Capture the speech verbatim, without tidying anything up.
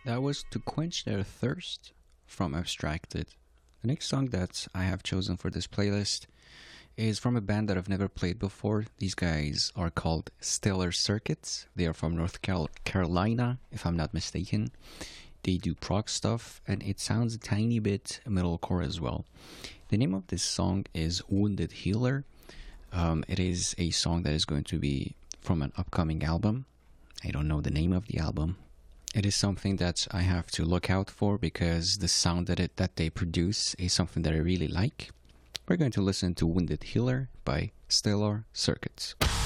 That was To Quench Their Thirst from Abstracted. The next song that I have chosen for this playlist is from a band that I've never played before. These guys are called Stellar Circuits. They are from North Cal- Carolina, if I'm not mistaken. They do prog stuff, and it sounds a tiny bit metalcore as well. The name of this song is Wounded Healer. Um, it is a song that is going to be from an upcoming album. I don't know the name of the album. It is something that I have to look out for because the sound that it that they produce is something that I really like. We're going to listen to Wounded Healer by Stellar Circuits.